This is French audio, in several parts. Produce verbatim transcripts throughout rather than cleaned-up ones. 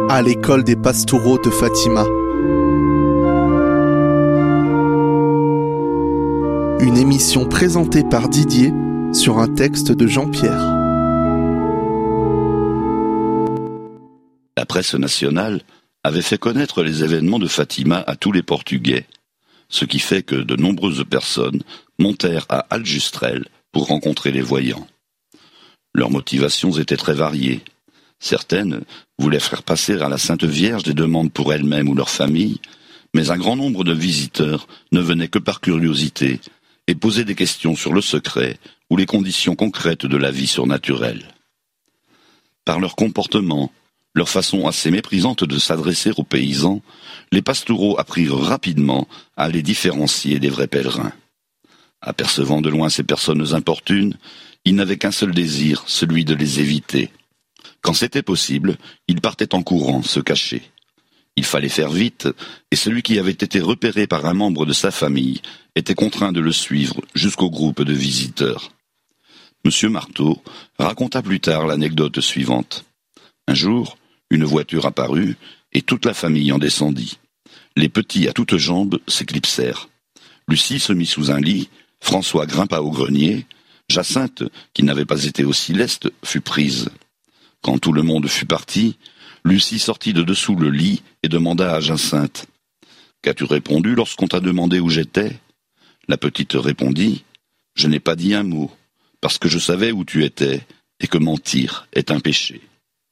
à l'école des Pastoureaux de Fatima. Une émission présentée par Didier sur un texte de Jean-Pierre. La presse nationale avait fait connaître les événements de Fatima à tous les Portugais, ce qui fait que de nombreuses personnes montèrent à Aljustrel pour rencontrer les voyants. Leurs motivations étaient très variées. Certaines voulaient faire passer à la Sainte Vierge des demandes pour elles-mêmes ou leur famille, mais un grand nombre de visiteurs ne venaient que par curiosité et posaient des questions sur le secret ou les conditions concrètes de la vie surnaturelle. Par leur comportement, leur façon assez méprisante de s'adresser aux paysans, les Pastoureaux apprirent rapidement à les différencier des vrais pèlerins. Apercevant de loin ces personnes importunes, ils n'avaient qu'un seul désir, celui de les éviter. Quand c'était possible, ils partaient en courant, se cacher. Il fallait faire vite, et celui qui avait été repéré par un membre de sa famille était contraint de le suivre jusqu'au groupe de visiteurs. Monsieur Marteau raconta plus tard l'anecdote suivante. Un jour, une voiture apparut, et toute la famille en descendit. Les petits à toutes jambes s'éclipsèrent. Lucie se mit sous un lit, François grimpa au grenier, Jacinthe, qui n'avait pas été aussi leste, fut prise. Quand tout le monde fut parti, Lucie sortit de dessous le lit et demanda à Jacinthe « Qu'as-tu répondu lorsqu'on t'a demandé où j'étais ?» La petite répondit « Je n'ai pas dit un mot, parce que je savais où tu étais, et que mentir est un péché. »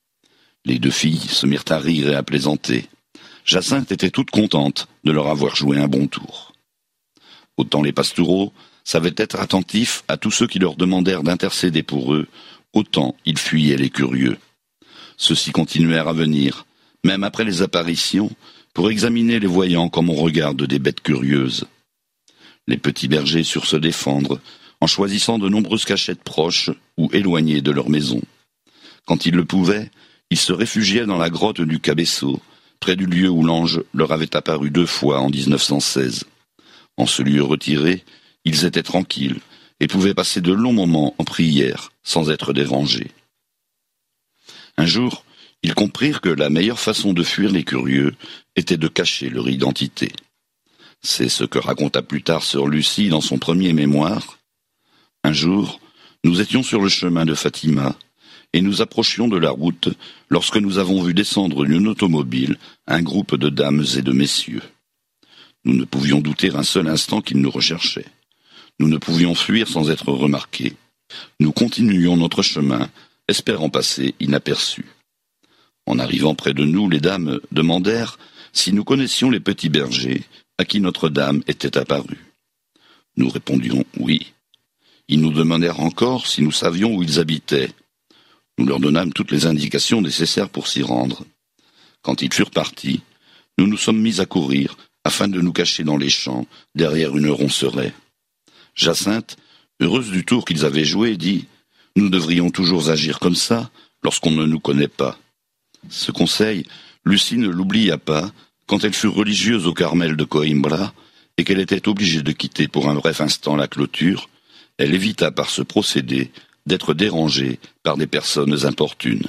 Les deux filles se mirent à rire et à plaisanter. Jacinthe était toute contente de leur avoir joué un bon tour. Autant les Pastoureaux savaient être attentifs à tous ceux qui leur demandèrent d'intercéder pour eux, autant ils fuyaient les curieux. Ceux-ci continuèrent à venir, même après les apparitions, pour examiner les voyants comme on regarde des bêtes curieuses. Les petits bergers surent se défendre, en choisissant de nombreuses cachettes proches ou éloignées de leur maison. Quand ils le pouvaient, ils se réfugiaient dans la grotte du Cabeço, près du lieu où l'ange leur avait apparu deux fois en dix-neuf cent seize. En ce lieu retiré, ils étaient tranquilles et pouvaient passer de longs moments en prière sans être dérangés. Un jour, ils comprirent que la meilleure façon de fuir les curieux était de cacher leur identité. C'est ce que raconta plus tard sœur Lucie dans son premier mémoire. Un jour, nous étions sur le chemin de Fatima et nous approchions de la route lorsque nous avons vu descendre d'une automobile un groupe de dames et de messieurs. Nous ne pouvions douter un seul instant qu'ils nous recherchaient. Nous ne pouvions fuir sans être remarqués. Nous continuions notre chemin, espérant passer inaperçus. En arrivant près de nous, les dames demandèrent si nous connaissions les petits bergers à qui Notre-Dame était apparue. Nous répondions oui. Ils nous demandèrent encore si nous savions où ils habitaient. Nous leur donnâmes toutes les indications nécessaires pour s'y rendre. Quand ils furent partis, nous nous sommes mis à courir afin de nous cacher dans les champs, derrière une ronceraie. Jacinthe, heureuse du tour qu'ils avaient joué, dit « Nous devrions toujours agir comme ça lorsqu'on ne nous connaît pas. » Ce conseil, Lucie ne l'oublia pas quand elle fut religieuse au Carmel de Coimbra et qu'elle était obligée de quitter pour un bref instant la clôture. Elle évita par ce procédé d'être dérangée par des personnes importunes.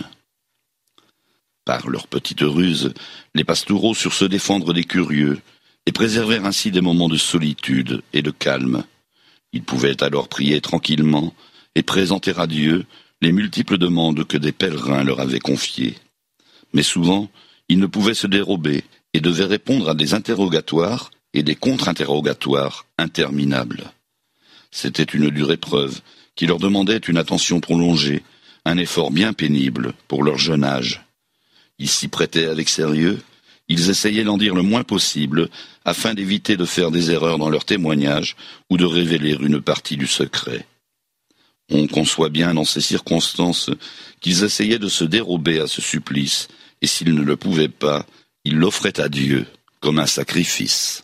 Par leur petite ruse, les Pastoureaux surent se défendre des curieux et préservèrent ainsi des moments de solitude et de calme. Ils pouvaient alors prier tranquillement et présenter à Dieu les multiples demandes que des pèlerins leur avaient confiées. Mais souvent, ils ne pouvaient se dérober et devaient répondre à des interrogatoires et des contre-interrogatoires interminables. C'était une dure épreuve qui leur demandait une attention prolongée, un effort bien pénible pour leur jeune âge. Ils s'y prêtaient avec sérieux, ils essayaient d'en dire le moins possible afin d'éviter de faire des erreurs dans leurs témoignages ou de révéler une partie du secret. On conçoit bien dans ces circonstances qu'ils essayaient de se dérober à ce supplice, et s'ils ne le pouvaient pas, ils l'offraient à Dieu comme un sacrifice.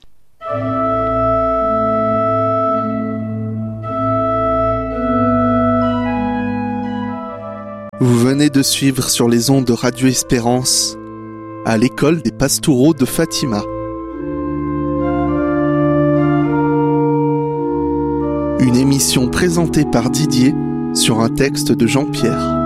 Vous venez de suivre sur les ondes de Radio Espérance à l'école des Pastoureaux de Fatima. Une émission présentée par Didier sur un texte de Jean-Pierre.